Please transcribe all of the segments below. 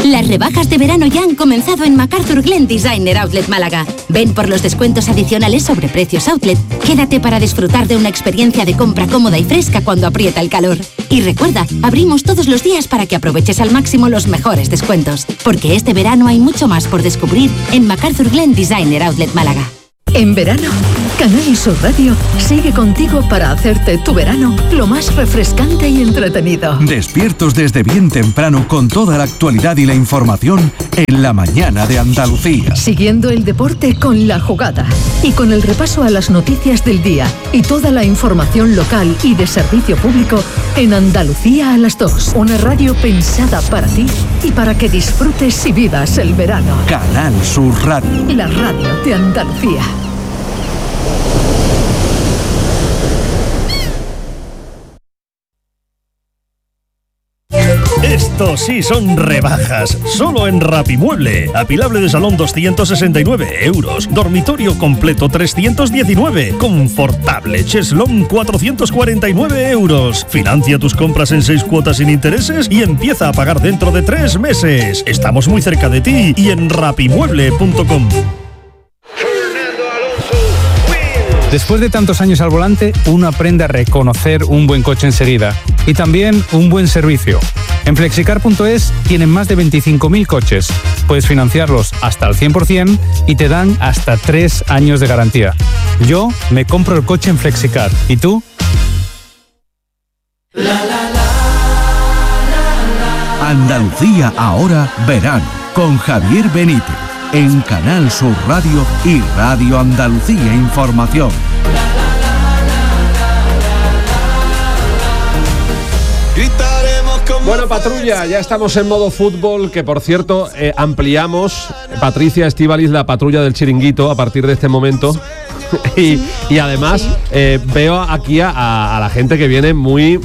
Las rebajas de verano ya han comenzado en MacArthur Glen Designer Outlet Málaga. Ven por los descuentos adicionales sobre precios outlet. Quédate para disfrutar de una experiencia de compra cómoda y fresca cuando aprieta el calor. Y recuerda, abrimos todos los días para que aproveches al máximo los mejores descuentos. Porque este verano hay mucho más por descubrir en MacArthur Glen Designer Outlet Málaga. En verano, Canal Sur Radio sigue contigo para hacerte tu verano lo más refrescante y entretenido. Despiertos desde bien temprano con toda la actualidad y la información en la mañana de Andalucía. Siguiendo el deporte con La Jugada y con el repaso a las noticias del día y toda la información local y de servicio público en Andalucía a las 2. Una radio pensada para ti y para que disfrutes y vivas el verano. Canal Sur Radio. La radio de Andalucía. Estos sí son rebajas, solo en Rapimueble. Apilable de salón 269 euros, dormitorio completo 319, confortable cheslón 449 euros. Financia tus compras en 6 cuotas sin intereses y empieza a pagar dentro de 3 meses. Estamos muy cerca de ti y en rapimueble.com. Después de tantos años al volante, uno aprende a reconocer un buen coche enseguida y también un buen servicio. En Flexicar.es tienen más de 25.000 coches. Puedes financiarlos hasta el 100% y te dan hasta 3 años de garantía. Yo me compro el coche en Flexicar. ¿Y tú? Andalucía ahora verano con Javier Benítez en Canal Sur Radio y Radio Andalucía Información. Bueno, patrulla, ya estamos en modo fútbol, que por cierto ampliamos, Patricia Estíbaliz, la patrulla del chiringuito a partir de este momento. Y además veo aquí a la gente que viene muy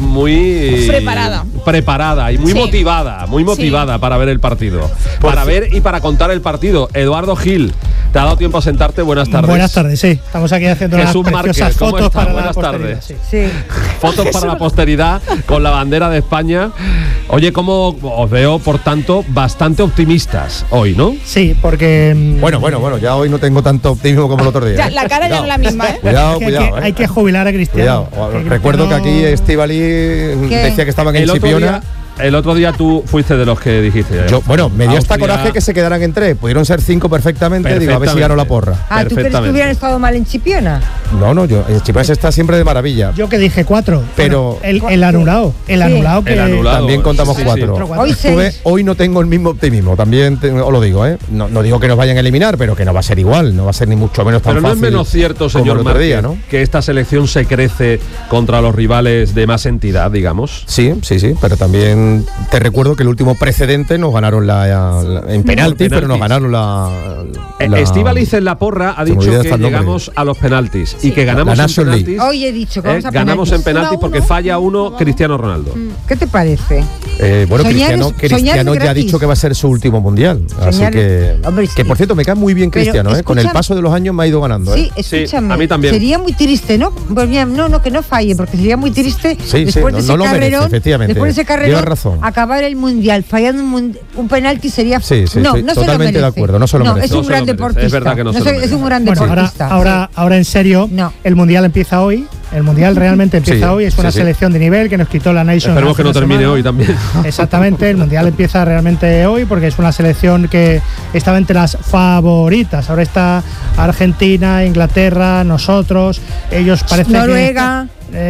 preparada y muy motivada para ver el partido, para ver y para contar el partido. Eduardo Gil, ¿te ha dado tiempo a sentarte? Buenas tardes. Buenas tardes, sí. Estamos aquí haciendo Jesús unas preciosas Márquez, ¿cómo fotos está? para Buenas la tardes. posteridad. Sí. Fotos para la posteridad con la bandera de España. Oye, ¿cómo os veo, por tanto, bastante optimistas hoy, ¿no? Sí, porque... Bueno, ya hoy no tengo tanto optimismo como el otro día. Ya, la cara ya no es la misma, ¿eh? Cuidado. Hay que jubilar a Cristiano. Recuerdo que aquí Estíbaliz decía que estaban en Chipiona. El otro día tú fuiste de los que dijiste. Me dio hasta coraje que se quedaran en 3. Pudieron ser 5 perfectamente. Digo, a ver si gano la porra. ¿Tú crees que hubieran estado mal en Chipiona? No, Chipiona está siempre de maravilla. Yo que dije 4. Pero el anulado. El anulado que... También contamos 4. Hoy no tengo el mismo optimismo. También os lo digo, ¿eh? No digo que nos vayan a eliminar, pero que no va a ser igual. No va a ser ni mucho menos tan fácil. Pero no es menos cierto, señor Márquez, ¿no?, que esta selección se crece contra los rivales de más entidad, digamos. Sí, pero también te recuerdo que el último precedente nos ganaron en penaltis, pero nos ganaron la Estíbaliz en la porra ha dicho que llegamos a los penaltis y que ganamos en penaltis. Hoy he dicho que vamos a ganamos en penaltis porque falla uno Cristiano Ronaldo. ¿Qué te parece? Cristiano ya ha dicho que va a ser su último mundial. Así que, que por cierto, me cae muy bien Cristiano, con el paso de los años me ha ido ganando. Sí, escúchame. A mí también. Sería muy triste, ¿no? Pues mira, no, que no falle, porque sería muy triste después de ese lo merece, efectivamente. Después de ese carrerón, acabar el mundial fallando un penalti sería... No se lo merece. Totalmente de acuerdo, no se lo merece. Es un gran deportista. Es verdad que no se lo merece. Es un gran deportista. Ahora en serio, el mundial empieza hoy. El mundial realmente empieza hoy. Es una selección de nivel que nos quitó la Nation. Esperemos que no termine hoy también. Exactamente, el mundial empieza realmente hoy porque es una selección que estaba entre las favoritas. Ahora está Argentina, Inglaterra, nosotros. Ellos parecen Noruega.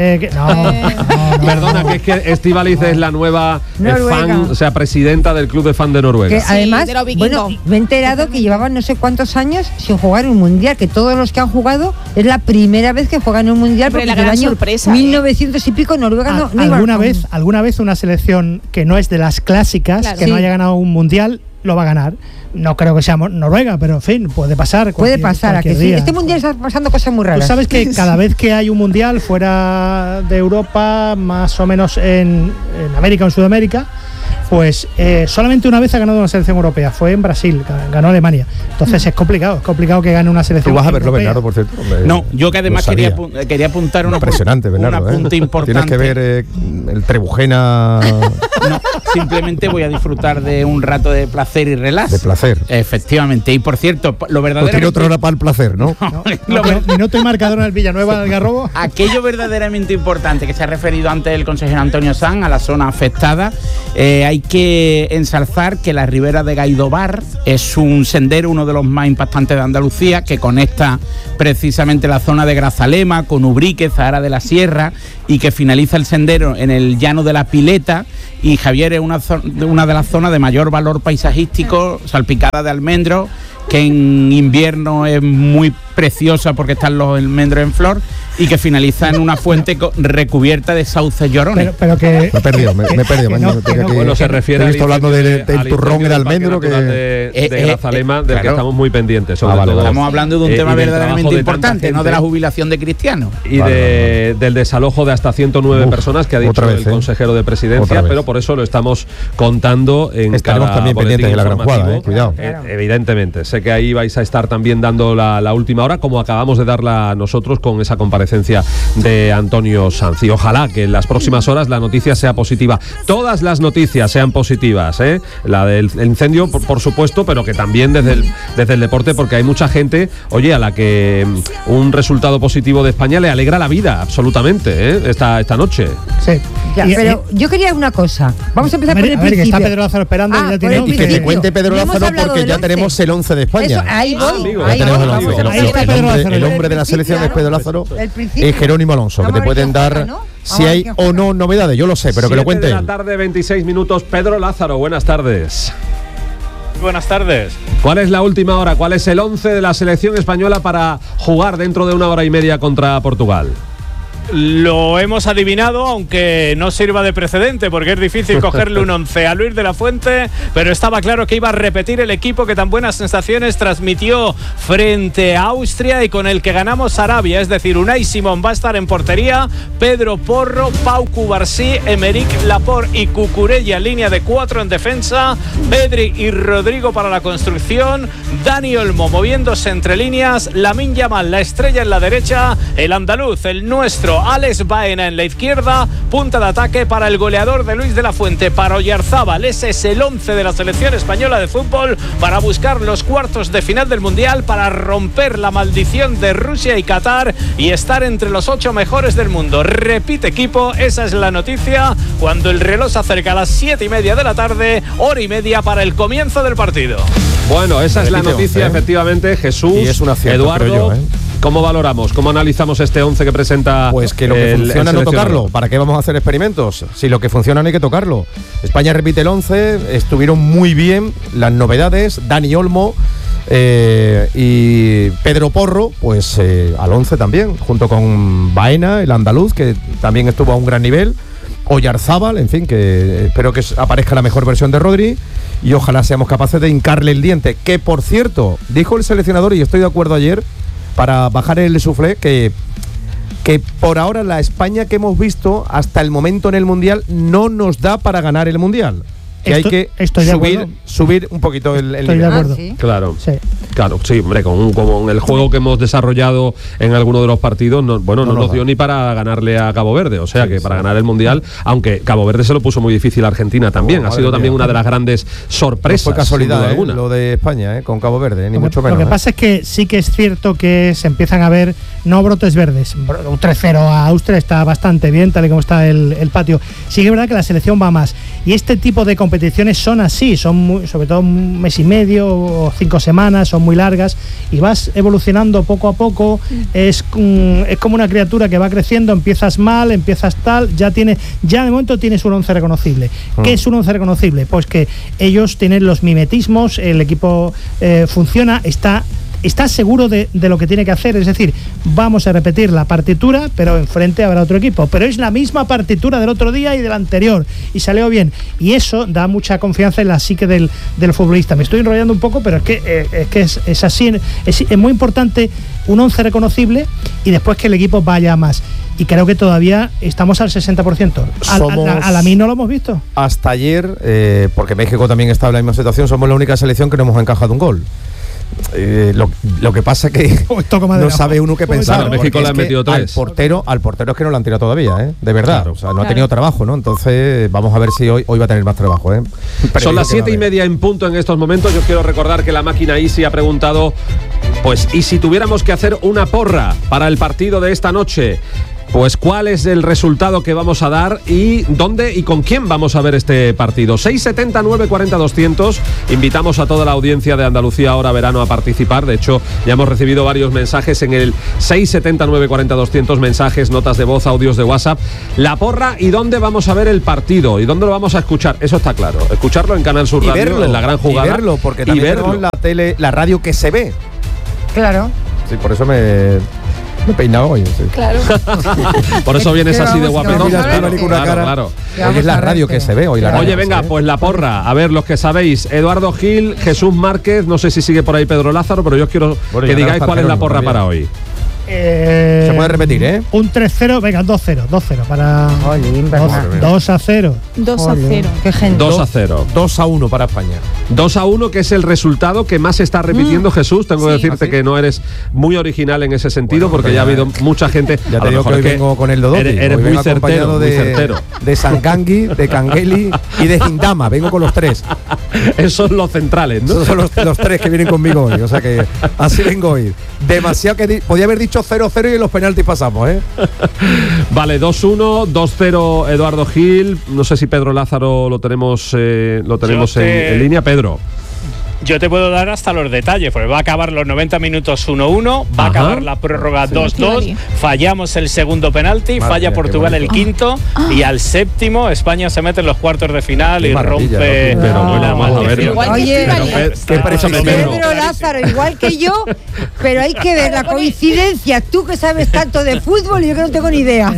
Perdona, que es que Estíbaliz es la nueva fan, presidenta del club de fan de Noruega. Que además, me he enterado que llevaban no sé cuántos años sin jugar un mundial, que todos los que han jugado es la primera vez que juegan un mundial, porque el año sorpresa, 1900 y pico Noruega alguna vez una selección que no es de las clásicas, que no haya ganado un mundial, lo va a ganar. No creo que sea Noruega, pero en fin, puede pasar. Puede pasar, a que sí. Este mundial está pasando cosas muy raras. Tú sabes que cada vez que hay un mundial fuera de Europa, más o menos en América o en Sudamérica, pues solamente una vez ha ganado una selección europea, fue en Brasil, ganó Alemania. Entonces es complicado que gane una selección. Tú vas a verlo, Bernardo, por cierto. No, yo que además quería apuntar impresionante, Bernardo. Un apunte importante. Tienes que ver el Trebujena. simplemente voy a disfrutar de un rato de placer y relax. De placer. Efectivamente. Y por cierto, lo verdaderamente... Pues tiene otra hora para el placer, ¿no? Minuto y marcador en el Villanueva del Algarrobo. Aquello verdaderamente importante que se ha referido antes el consejero Antonio Sanz a la zona afectada, hay que ensalzar que la ribera de Gaidobar es un sendero, uno de los más impactantes de Andalucía, que conecta precisamente la zona de Grazalema con Ubrique, Zahara de la Sierra, y que finaliza el sendero en el llano de la Pileta. Y Javier es una de las zonas de mayor valor paisajístico, salpicada de almendros, que en invierno es muy preciosa porque están los almendros en flor, y que finaliza en una fuente recubierta de sauces llorones. Pero que... Me he perdido. Bueno, se refiere al hablando del turrón de almendro de Grazalema, del que estamos muy pendientes. Sobre todo, estamos hablando de un tema verdaderamente importante, no de la jubilación de Cristiano. Y del desalojo de hasta 109 personas que ha dicho el consejero de Presidencia, pero por eso lo estamos contando en Estaremos cada también pendientes de la Gran Jugada, cuidado. Evidentemente, sé que ahí vais a estar también dando la última hora, como acabamos de darla nosotros con esa comparecencia de Antonio Sanz. Y ojalá que en las próximas horas la noticia sea positiva. Todas las noticias sean positivas, ¿eh? La del incendio, por supuesto, pero que también desde el deporte, porque hay mucha gente, oye, a la que un resultado positivo de España le alegra la vida, absolutamente, ¿eh? esta noche. Sí. Ya, pero yo quería una cosa. Vamos a empezar por el principio. Que está Pedro Lázaro esperando y ya tiene... Y que te cuente Pedro Lázaro, porque ya tenemos el 11 de España. Eso, ahí voy. El hombre de la selección es Pedro Lázaro y Jerónimo Alonso, que te pueden dar si hay o no novedades. Yo lo sé, pero que lo cuente. 7 de la tarde, 26 minutos. Pedro Lázaro, buenas tardes. Buenas tardes. ¿Cuál es la última hora? ¿Cuál es el 11 de la selección española para jugar dentro de 1 hora y media contra Portugal? Lo hemos adivinado, aunque no sirva de precedente, porque es difícil cogerle un 11 a Luis de la Fuente, pero estaba claro que iba a repetir el equipo que tan buenas sensaciones transmitió frente a Austria y con el que ganamos Arabia, es decir, Unai Simón va a estar en portería, Pedro Porro, Pau Cubarsí, Emeric Laporte y Cucurella en línea de 4 en defensa, Pedri y Rodrigo para la construcción, Dani Olmo moviéndose entre líneas, Lamine Yamal, la estrella en la derecha, el andaluz, el nuestro, Alex Baena en la izquierda, punta de ataque para el goleador de Luis de la Fuente, para Oyarzábal. Ese es el 11 de la selección española de fútbol para buscar los cuartos de final del Mundial, para romper la maldición de Rusia y Qatar y estar entre los 8 mejores del mundo. Repite equipo, esa es la noticia cuando el reloj se acerca a las 7:30 de la tarde, hora y media para el comienzo del partido. Bueno, esa es la noticia, efectivamente, Jesús, y es un acierto, Eduardo. ¿Cómo valoramos? ¿Cómo analizamos este 11 que presenta? Pues que lo que funciona no tocarlo. ¿Para qué vamos a hacer experimentos? Si lo que funciona no hay que tocarlo. España repite el 11, estuvieron muy bien las novedades, Dani Olmo y Pedro Porro, pues al 11 también, junto con Baena, el andaluz, que también estuvo a un gran nivel, Oyarzábal, en fin, que espero que aparezca la mejor versión de Rodri y ojalá seamos capaces de hincarle el diente, que por cierto, dijo el seleccionador, y estoy de acuerdo ayer, para bajar el soufflé, que por ahora la España que hemos visto hasta el momento en el Mundial no nos da para ganar el Mundial. Que hay que subir un poquito el nivel. Estoy de acuerdo. ¿Sí? Claro. Sí. Claro, sí, hombre, como el juego que hemos desarrollado en alguno de los partidos, no nos dio ni para ganarle a Cabo Verde, o sea que para ganar el Mundial, aunque Cabo Verde se lo puso muy difícil a Argentina también, ha sido también una de las grandes sorpresas. No fue casualidad alguna. Lo de España, con Cabo Verde, ni mucho menos. Lo que pasa es que sí que es cierto que se empiezan a ver no brotes verdes. Un 3-0 a Austria está bastante bien, tal y como está el patio. Sí que es verdad que la selección va más. Y este tipo de competiciones son así, son sobre todo un mes y medio o 5 semanas, son muy largas y vas evolucionando poco a poco. Es como una criatura que va creciendo, empiezas mal, empiezas tal, ya de momento tienes un 11 reconocible. ¿Qué es un 11 reconocible? Pues que ellos tienen los mimetismos, el equipo funciona, está seguro de lo que tiene que hacer, es decir, vamos a repetir la partitura, pero enfrente habrá otro equipo, pero es la misma partitura del otro día y del anterior, y salió bien, y eso da mucha confianza en la psique del futbolista. Me estoy enrollando un poco, pero es así, es muy importante un 11 reconocible y después que el equipo vaya más. Y creo que todavía estamos al 60%. A la mí no lo hemos visto. Hasta ayer, porque México también está en la misma situación, somos la única selección que no hemos encajado un gol. Lo que pasa es que no sabe uno qué pensar. México le han metido 3. Al portero es que no lo han tirado todavía, de verdad. Claro. O sea, no ha tenido trabajo, ¿no? Entonces vamos a ver si hoy va a tener más trabajo. Son las 7:30 en punto en estos momentos. Yo quiero recordar que la máquina Easy ha preguntado, pues, ¿y si tuviéramos que hacer una porra para el partido de esta noche? Pues cuál es el resultado que vamos a dar y dónde y con quién vamos a ver este partido. 670 940 200. Invitamos a toda la audiencia de Andalucía Ahora Verano a participar. De hecho, ya hemos recibido varios mensajes en el 670 940 200, mensajes, notas de voz, audios de WhatsApp. La porra y dónde vamos a ver el partido y dónde lo vamos a escuchar. Eso está claro. Escucharlo en Canal Sur Radio, en La Gran Jugada. Y verlo, porque también tenemos la radio que se ve. Claro. Sí, por eso me he peinado hoy. Sí. Claro. Por eso vienes así de guapetón. Claro. Hoy es la radio que se ve. Oye, venga, pues la porra. A ver, los que sabéis. Eduardo Gil, Jesús Márquez, no sé si sigue por ahí Pedro Lázaro, pero yo quiero que digáis cuál es la porra para hoy. Se puede repetir, Un 3-0, venga, 2-0 para 2-0. 2-0. Qué gente. 2-0. 2-1 para España. 2-1, que es el resultado que más se está repitiendo, Jesús. Tengo que decirte que no eres muy original en ese sentido, porque ya ha habido mucha gente. Ya te digo que hoy vengo con el Dodoti. Eres muy certero, de Sangangui, de Kangeli y de Hindama. Vengo con los 3. Esos son los centrales, ¿no? Esos son los 3 que vienen conmigo hoy. O sea que así vengo hoy. Demasiado que podía haber dicho 0-0 y en los penaltis pasamos, Vale, 2-1, 2-0 Eduardo Gil. No sé si Pedro Lázaro lo tenemos en línea. Pedro. Yo te puedo dar hasta los detalles, porque va a acabar los 90 minutos 1-1, va a acabar la prórroga 2-2, fallamos el segundo penalti, falla Portugal el quinto, y al séptimo España se mete en los cuartos de final y rompe. Pero bueno, vamos a ver. Oye, Pedro Lázaro, igual que yo, pero hay que ver la coincidencia. Tú que sabes tanto de fútbol y yo que no tengo ni idea.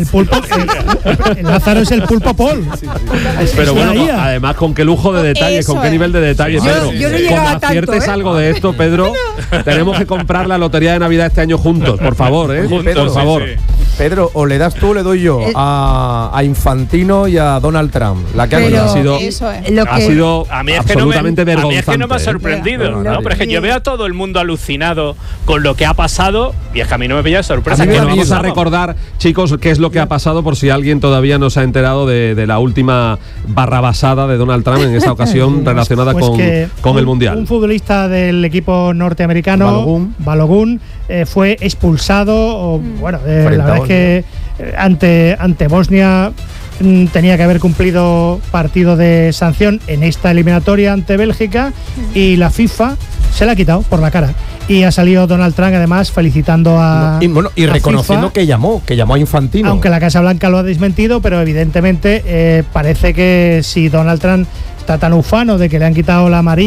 El Lázaro es el pulpo Paul. Pero bueno, además, con qué lujo de detalles, con qué nivel de detalle, Pedro. Yo no llegaba aciertes algo de esto, Pedro, tenemos que comprar la lotería de Navidad este año juntos, por favor, Pedro, por favor. Pedro, o le das tú o le doy yo a Infantino y a Donald Trump. La que ha sido absolutamente vergonzante. A mí es que no me ha sorprendido, pero es que yo veo a todo el mundo alucinado con lo que ha pasado y es que a mí no me pilla de sorpresa. Bueno, vamos a recordar, chicos, qué es lo que ha pasado por si alguien todavía no se ha enterado de la última barrabasada de Donald Trump en esta ocasión relacionada con el Mundial. Un futbolista del equipo norteamericano, Balogun, fue expulsado. La verdad es que ante Bosnia tenía que haber cumplido partido de sanción en esta eliminatoria ante Bélgica y la FIFA se la ha quitado por la cara. Y ha salido Donald Trump además felicitando y reconociendo FIFA, que llamó a Infantino. Aunque la Casa Blanca lo ha desmentido, pero evidentemente parece que si Donald Trump está tan ufano de que le han quitado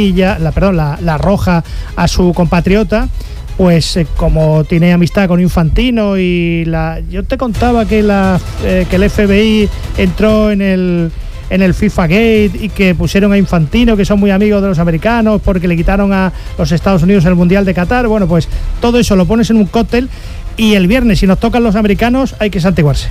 la roja a su compatriota, pues como tiene amistad con Infantino yo te contaba que el FBI entró en el FIFA Gate y que pusieron a Infantino, que son muy amigos de los americanos porque le quitaron a los Estados Unidos el Mundial de Qatar. Bueno, pues todo eso lo pones en un cóctel y el viernes, si nos tocan los americanos, hay que santiguarse.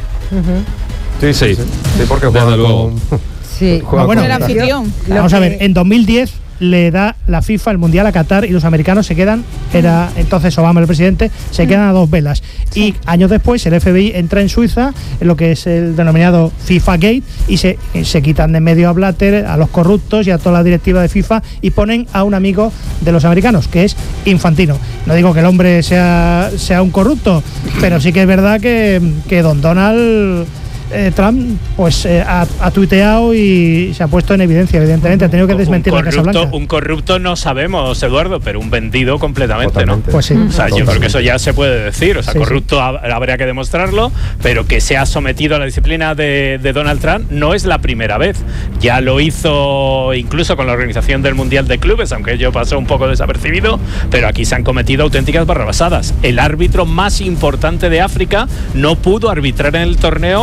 Sí, porque juegan luego. Sí, el anfitrión. Vamos a ver, en 2010 le da la FIFA el Mundial a Qatar y los americanos se quedan, era entonces Obama el presidente, se quedan a 2 velas. Y años después el FBI entra en Suiza en lo que es el denominado FIFA Gate y se quitan de en medio a Blatter, a los corruptos y a toda la directiva de FIFA y ponen a un amigo de los americanos, que es Infantino. No digo que el hombre sea un corrupto, pero sí que es verdad que don Donald Trump pues ha tuiteado y se ha puesto en evidencia, evidentemente ha tenido que desmentir la Casa Blanca. Un corrupto no sabemos, Eduardo, pero un vendido completamente. Totalmente. ¿No? Pues sí. O sea, yo creo que eso ya se puede decir. O sea, corrupto habría que demostrarlo, pero que se ha sometido a la disciplina de Donald Trump no es la primera vez. Ya lo hizo incluso con la organización del Mundial de Clubes, aunque ello pasó un poco desapercibido, pero aquí se han cometido auténticas barrabasadas. El árbitro más importante de África no pudo arbitrar en el torneo porque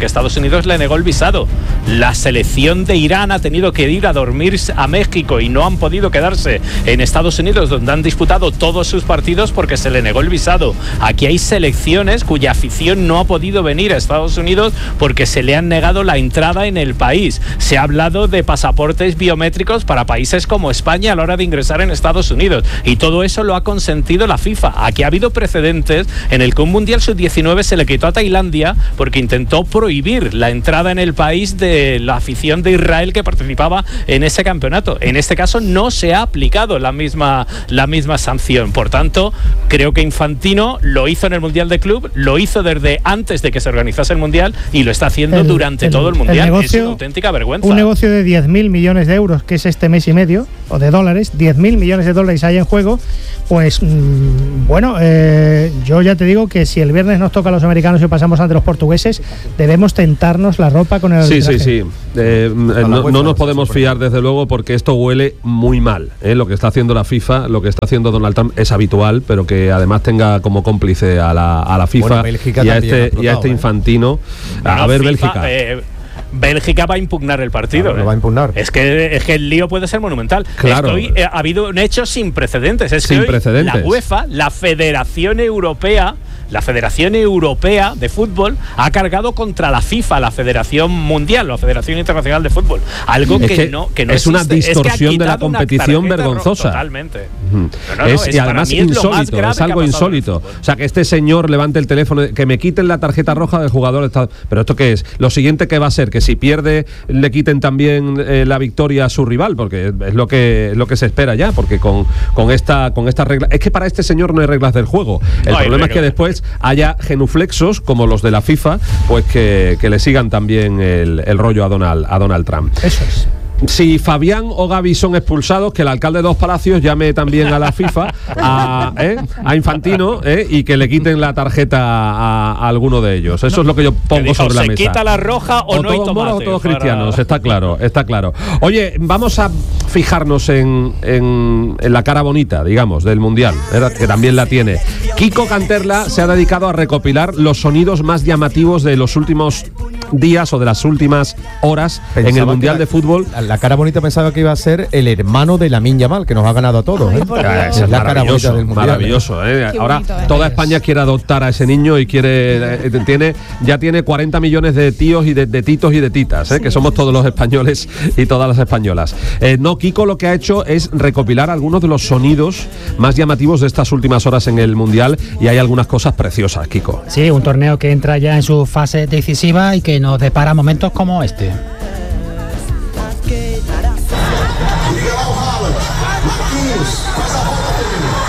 Estados Unidos le negó el visado. La selección de Irán ha tenido que ir a dormir a México y no han podido quedarse en Estados Unidos, donde han disputado todos sus partidos porque se le negó el visado. Aquí hay selecciones cuya afición no ha podido venir a Estados Unidos porque se le han negado la entrada en el país. Se ha hablado de pasaportes biométricos para países como España a la hora de ingresar en Estados Unidos, y todo eso lo ha consentido la FIFA. Aquí ha habido precedentes en el que un Mundial Sub-19 se le quitó a Tailandia porque intentó prohibir la entrada en el país de la afición de Israel que participaba en ese campeonato. En este caso no se ha aplicado la misma sanción. Por tanto, creo que Infantino lo hizo en el Mundial de Club, lo hizo desde antes de que se organizase el Mundial y lo está haciendo durante todo el Mundial. Es una auténtica vergüenza. Un negocio de 10.000 millones de euros, que es este mes y medio, o de dólares, 10.000 millones de dólares hay en juego. Pues bueno, yo ya te digo que si el viernes nos toca a los americanos y pasamos ante los portugueses, debemos tentarnos la ropa con el arbitraje. Sí. No nos podemos fiar, desde luego, porque esto huele muy mal. Lo que está haciendo la FIFA, lo que está haciendo Donald Trump es habitual, pero que además tenga como cómplice a la FIFA y a este Infantino. A ver, FIFA, Bélgica va a impugnar el partido. Claro, lo va a impugnar. Es que el lío puede ser monumental. Claro. Ha habido un hecho sin precedentes. Precedentes. La UEFA, la Federación Europea de Fútbol, ha cargado contra la FIFA, la Federación Mundial, la Federación Internacional de Fútbol. Algo que no es una distorsión de la competición vergonzosa. Totalmente. Y además insólito, es algo insólito. O sea, que este señor levante el teléfono, que me quiten la tarjeta roja del jugador. ¿Pero esto qué es? Lo siguiente que va a ser que si pierde le quiten también la victoria a su rival, porque es lo que se espera ya, porque con esta regla, es que para este señor no hay reglas del juego. El problema es que después haya genuflexos como los de la FIFA, pues que le sigan también el rollo a Donald Trump. Eso es. Si Fabián o Gavi son expulsados, que el alcalde de Dos Palacios llame también a la FIFA, a Infantino, y que le quiten la tarjeta a alguno de ellos. Eso es lo que yo pongo sobre la mesa. ¿Se quita la roja o no hay tomate? O todos cristianos, está claro. Oye, vamos a fijarnos en la cara bonita, digamos, del Mundial, que también la tiene. Kiko Canterla se ha dedicado a recopilar los sonidos más llamativos de los últimos días o de las últimas horas en el Mundial de Fútbol. La cara bonita pensaba que iba a ser el hermano de Lamine Yamal, que nos ha ganado a todos. Es la cara bonita del Mundial. Maravilloso. Ahora bonito, toda España quiere adoptar a ese niño y ya tiene 40 millones de tíos y de titos y de titas, que somos todos los españoles y todas las españolas. Kiko lo que ha hecho es recopilar algunos de los sonidos más llamativos de estas últimas horas en el Mundial, y hay algunas cosas preciosas, Kiko. Sí, un torneo que entra ya en su fase decisiva y que nos depara momentos como este.